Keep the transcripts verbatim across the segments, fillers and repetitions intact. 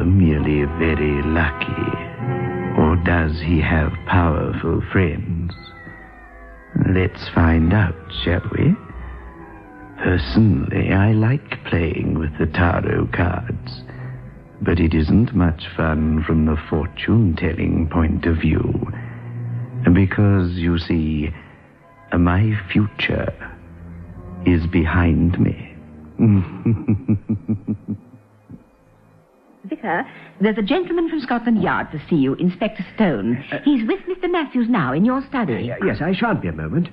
merely very lucky? Or does he have powerful friends? Let's find out, shall we? Personally, I like playing with the tarot cards, but it isn't much fun from the fortune-telling point of view. Because, you see, my future is behind me. Vicar, there's a gentleman from Scotland Yard to see you, Inspector Stone. Uh, He's with Mister Matthews now in your study. Uh, yes, I shan't be a moment.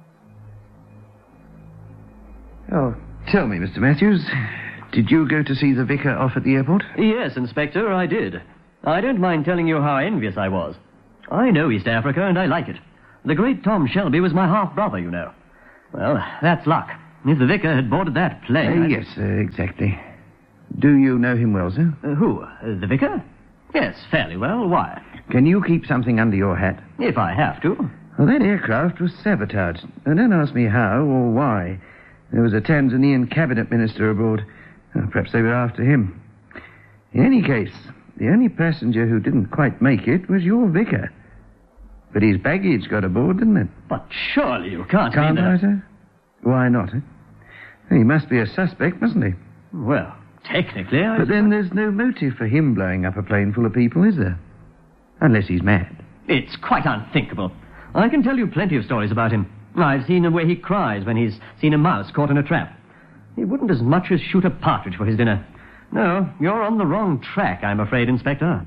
Oh, tell me, Mister Matthews, did you go to see the vicar off at the airport? Yes, Inspector, I did. I don't mind telling you how envious I was. I know East Africa, and I like it. The great Tom Shelby was my half-brother, you know. Well, that's luck. If the vicar had boarded that plane... Uh, yes, uh, exactly. Do you know him well, sir? Uh, who? Uh, the vicar? Yes, fairly well. Why? Can you keep something under your hat? If I have to. Well, that aircraft was sabotaged. And don't ask me how or why. There was a Tanzanian cabinet minister aboard. Well, perhaps they were after him. In any case, the only passenger who didn't quite make it was your vicar. But his baggage got aboard, didn't it? But surely you can't Can't mean I, that... sir? Why not, eh? He must be a suspect, mustn't he? Well, technically, I... But then there's no motive for him blowing up a plane full of people, is there? Unless he's mad. It's quite unthinkable. I can tell you plenty of stories about him. I've seen the way he cries when he's seen a mouse caught in a trap. He wouldn't as much as shoot a partridge for his dinner. No, you're on the wrong track, I'm afraid, Inspector.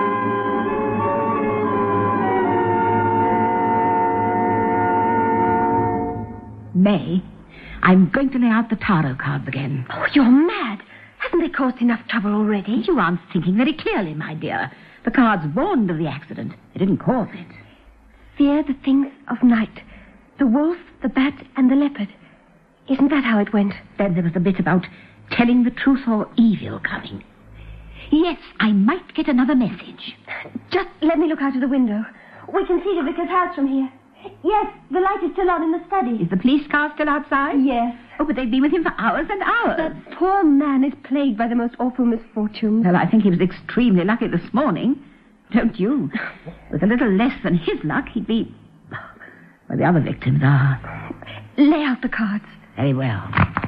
May, I'm going to lay out the tarot cards again. Oh, you're mad. Hasn't they caused enough trouble already? You aren't thinking very clearly, my dear. The cards warned of the accident. They didn't cause it. Fear the things of night. The wolf, the bat, and the leopard. Isn't that how it went? Then there was a bit about telling the truth or evil coming. Yes, I might get another message. Just let me look out of the window. We can see the vicar's house from here. Yes, the light is still on in the study. Is the police car still outside? Yes. Oh, but they've been with him for hours and hours. That poor man is plagued by the most awful misfortunes. Well, I think he was extremely lucky this morning. Don't you? With a little less than his luck, he'd be... Well, the other victims are... Lay out the cards. Very well.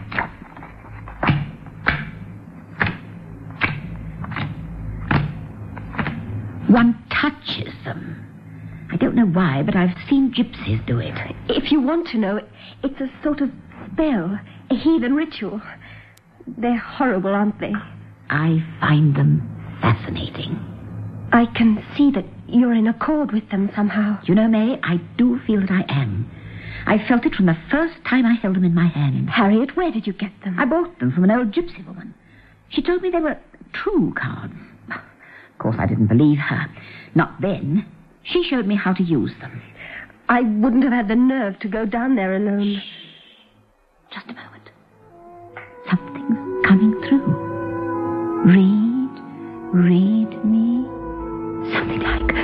One touches them. I don't know why, but I've seen gypsies do it. If you want to know, it's a sort of spell, a heathen ritual. They're horrible, aren't they? I find them fascinating. I can see that you're in accord with them somehow. You know, May, I do feel that I am. I felt it from the first time I held them in my hand. Harriet, where did you get them? I bought them from an old gypsy woman. She told me they were true cards. Of course, I didn't believe her. Not then. She showed me how to use them. I wouldn't have had the nerve to go down there alone. Shh. Just a moment. Something's coming through. Read, read me. Something like,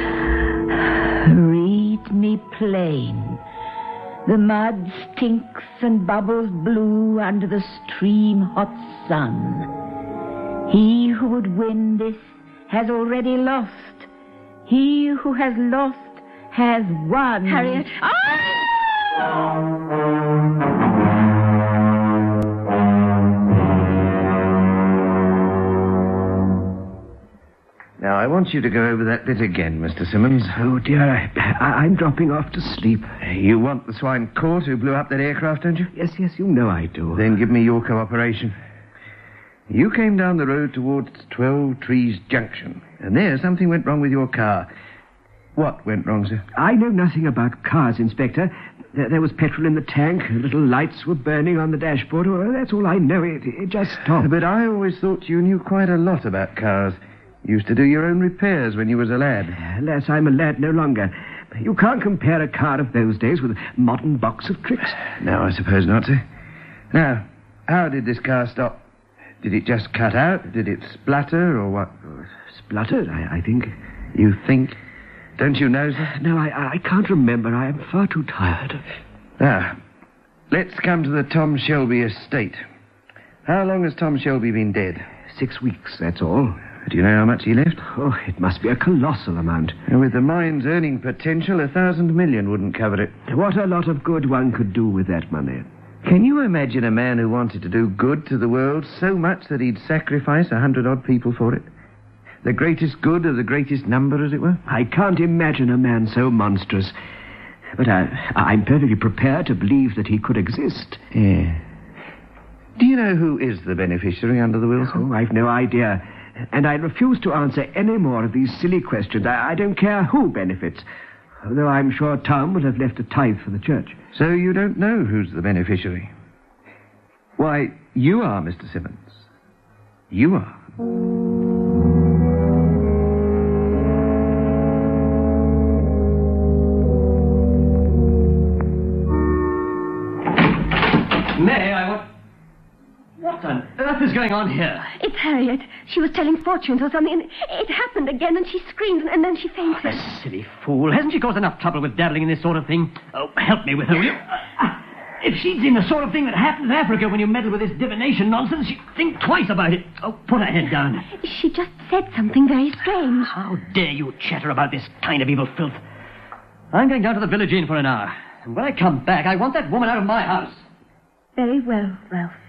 read me plain. The mud stinks and bubbles blue under the stream-hot sun. He who would win this has already lost. He who has lost has won. Harriet. Now, I want you to go over that bit again, Mister Simmons. Oh, dear, I, I, I'm dropping off to sleep. You want the swine caught who blew up that aircraft, don't you? Yes, yes, you know I do. Then give me your cooperation. You came down the road towards Twelve Trees Junction, and there something went wrong with your car. What went wrong, sir? I know nothing about cars, Inspector. There, there was petrol in the tank, little lights were burning on the dashboard. Well, that's all I know. It, it just stopped. But I always thought you knew quite a lot about cars. You used to do your own repairs when you was a lad. Alas, I'm a lad no longer. You can't compare a car of those days with a modern box of tricks. No, I suppose not, sir. Now, how did this car stop? Did it just cut out? Did it splatter, or what? Spluttered, I, I think. You think? Don't you know, sir? No, I, I can't remember. I am far too tired. Now, let's come to the Tom Shelby estate. How long has Tom Shelby been dead? Six weeks, that's all. Do you know how much he left? Oh, it must be a colossal amount. And with the mine's earning potential, a thousand million wouldn't cover it. What a lot of good one could do with that money. Can you imagine a man who wanted to do good to the world so much that he'd sacrifice a hundred odd people for it? The greatest good of the greatest number, as it were? I can't imagine a man so monstrous. But I, I'm perfectly prepared to believe that he could exist. Yeah. Do you know who is the beneficiary under the will, sir? Oh, I've no idea. And I refuse to answer any more of these silly questions. I, I don't care who benefits. Although I'm sure Tom will have left a tithe for the church. So you don't know who's the beneficiary? Why, you are, Mister Simmons. You are. May I want... What on earth is going on here? It's Harriet. She was telling fortunes or something, and it happened again, and she screamed, and then she fainted. Oh, the silly fool. Hasn't she caused enough trouble with dabbling in this sort of thing? Oh, help me with her, will you? Uh, if she'd seen the sort of thing that happened in Africa when you meddled with this divination nonsense, she'd think twice about it. Oh, put her head down. She just said something very strange. How dare you chatter about this kind of evil filth? I'm going down to the village inn for an hour. And when I come back, I want that woman out of my house. Very well, Ralph.